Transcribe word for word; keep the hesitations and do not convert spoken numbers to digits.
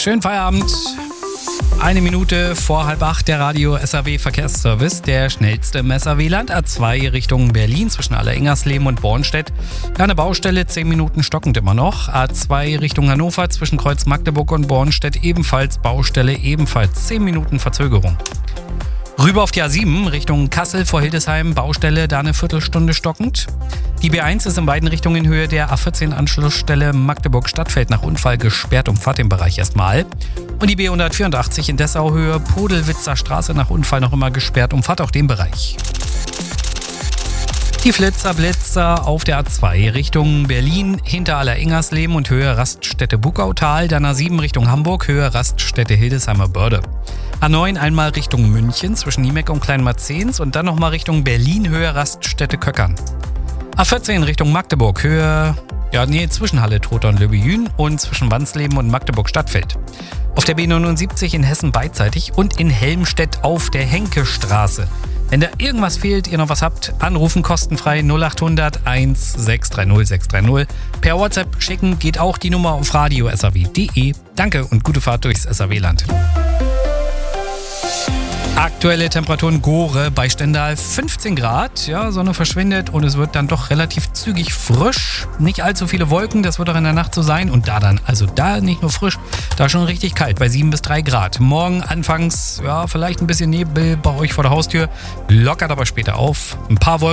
Schönen Feierabend. Eine Minute vor halb acht, der Radio S A W Verkehrsservice, der schnellste im S A W-Land. A zwei Richtung Berlin zwischen Aller-Ingersleben und Bornstedt. Eine Baustelle, zehn Minuten stockend immer noch. A zwei Richtung Hannover zwischen Kreuz Magdeburg und Bornstedt ebenfalls Baustelle, ebenfalls zehn Minuten Verzögerung. Rüber auf die A sieben Richtung Kassel vor Hildesheim, Baustelle, da eine Viertelstunde stockend. Die B eins ist in beiden Richtungen in Höhe der A vierzehn Anschlussstelle Magdeburg-Stadtfeld nach Unfall gesperrt, umfahrt den Bereich erstmal. Und die B hundertvierundachtzig in Dessau Höhe Podelwitzer Straße nach Unfall noch immer gesperrt, umfahrt auch den Bereich. Die Flitzer Blitzer auf der A zwei Richtung Berlin hinter Aller-Ingersleben und Höhe Raststätte Bugautal, dann A sieben Richtung Hamburg, Höhe Raststätte Hildesheimer Börde. A neun einmal Richtung München zwischen Niemeck und Kleinmarzens und dann nochmal Richtung Berlin, Höhe Raststätte Köckern. A vierzehn Richtung Magdeburg, Höhe, ja nee, zwischen Halle Trotha und Löbejün und zwischen Wansleben und Magdeburg-Stadtfeld. Auf der B neunundsiebzig in Hessen beidseitig und in Helmstedt auf der Henkestraße. Wenn da irgendwas fehlt, ihr noch was habt, anrufen kostenfrei null acht hundert eins sechs drei null sechs drei null. Per WhatsApp schicken geht auch die Nummer auf radio punkt s a w punkt d e. Danke und gute Fahrt durchs S A W-Land. Aktuelle Temperaturen Gore bei Stendal fünfzehn Grad. Ja, Sonne verschwindet und es wird dann doch relativ zügig frisch. Nicht allzu viele Wolken, das wird auch in der Nacht so sein. Und da dann, also da nicht nur frisch, da schon richtig kalt bei sieben bis drei Grad. Morgen anfangs, ja, vielleicht ein bisschen Nebel bei euch vor der Haustür. Lockert aber später auf. Ein paar Wolken.